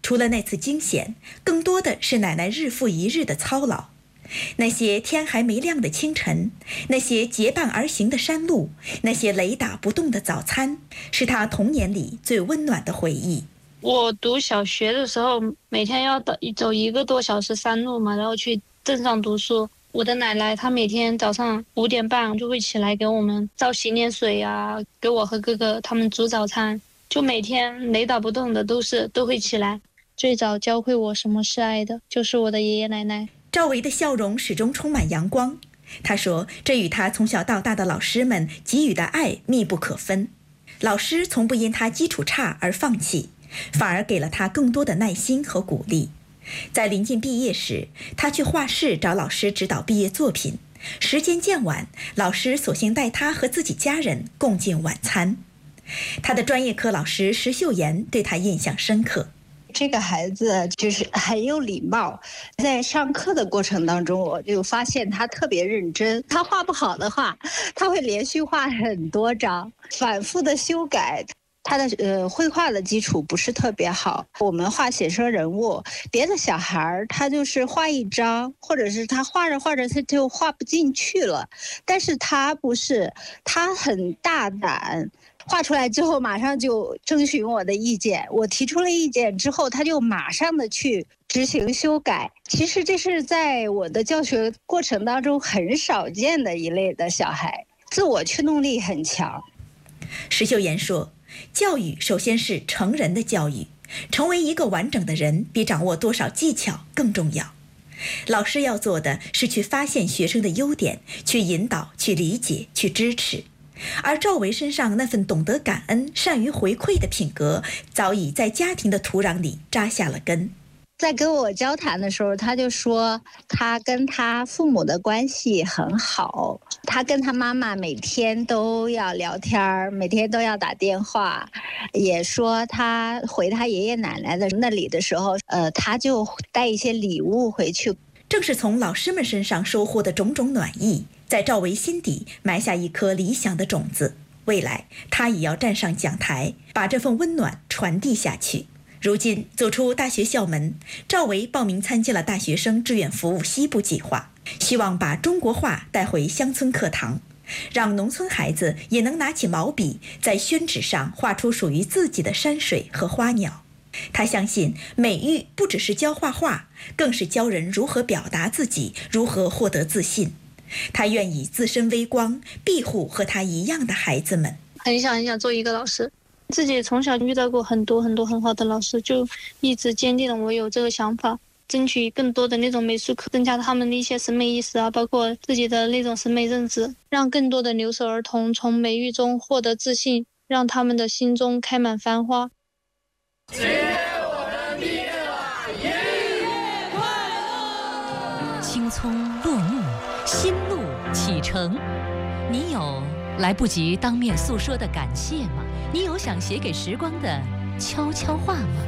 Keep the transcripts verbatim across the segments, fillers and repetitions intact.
除了那次惊险，更多的是奶奶日复一日的操劳。那些天还没亮的清晨，那些结伴而行的山路，那些雷打不动的早餐，是他童年里最温暖的回忆。 我读小学的时候，每天要走一个多小时山路嘛，然后去镇上读书。我的奶奶她每天早上五点半就会起来给我们倒洗脸水啊，给我和哥哥他们煮早餐，就每天雷打不动的都是都会起来。最早教会我什么是爱的，就是我的爷爷奶奶。 赵维的笑容始终充满阳光，他说这与他从小到大的老师们给予的爱密不可分。老师从不因他基础差而放弃，反而给了他更多的耐心和鼓励。在临近毕业时，他去画室找老师指导毕业作品，时间渐晚，老师索性带他和自己家人共进晚餐。他的专业课老师石秀妍对他印象深刻。 这个孩子就是很有礼貌，在上课的过程当中，我就发现他特别认真。他画不好的话，他会连续画很多张，反复的修改。他的呃绘画的基础不是特别好，我们画写生人物，别的小孩他就是画一张，或者是他画着画着他就画不进去了，但是他不是，他很大胆。画出来之后马上就征询我的意见，我提出了意见之后他就马上的去执行修改。其实这是在我的教学过程当中很少见的一类的小孩，自我驱动力很强。 石秀妍说，教育首先是成人的教育，成为一个完整的人比掌握多少技巧更重要。老师要做的是去发现学生的优点，去引导，去理解，去支持。而赵维身上那份懂得感恩、善于回馈的品格，早已在家庭的土壤里扎下了根。 在跟我交谈的时候，他就说他跟他父母的关系很好，他跟他妈妈每天都要聊天，每天都要打电话，也说他回他爷爷奶奶的那里的时候，呃，他就带一些礼物回去。 正是从老师们身上收获的种种暖意，在赵维心底埋下一颗理想的种子，未来他也要站上讲台，把这份温暖传递下去。如今走出大学校门，赵维报名参加了大学生志愿服务西部计划，希望把中国画带回乡村课堂，让农村孩子也能拿起毛笔，在宣纸上画出属于自己的山水和花鸟。他相信美育不只是教画画，更是教人如何表达自己，如何获得自信。他愿以自身微光庇护和他一样的孩子们。 很想很想做一个老师，自己从小遇到过很多很多很好的老师，就一直坚定了我有这个想法，争取更多的那种美术课，增加他们的一些审美意识啊，包括自己的那种审美认知，让更多的留守儿童从美育中获得自信，让他们的心中开满繁花。 今天我们毕业了，耶！快乐！ 青葱落幕，新路启程。你有来不及当面诉说的感谢吗？你有想写给时光的悄悄话吗？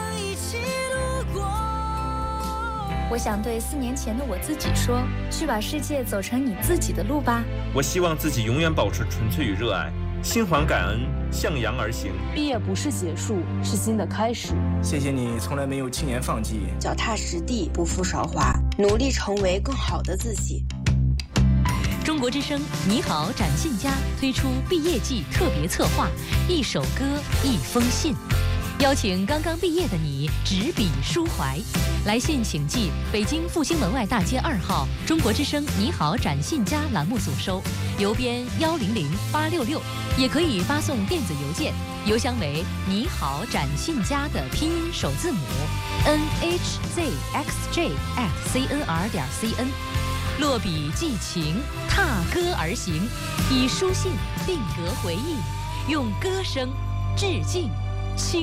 我想对四年前的我自己说，去把世界走成你自己的路吧。 我希望自己永远保持纯粹与热爱，心怀感恩，向阳而行。 毕业不是结束，是新的开始。 谢谢你从来没有轻言放弃， 脚踏实地，不负韶华，努力成为更好的自己。 中国之声你好展信佳推出毕业季特别策划，一首歌一封信，邀请刚刚毕业的你执笔抒怀。来信请寄北京复兴门外大街二号中国之声你好展信佳栏目组收，邮编幺零零八六六，也可以发送电子邮件，邮箱为你好展信佳的拼音首字母 n h z x j at c n r 点 c n。落笔寄情，踏歌而行，以书信定格回忆，用歌声致敬青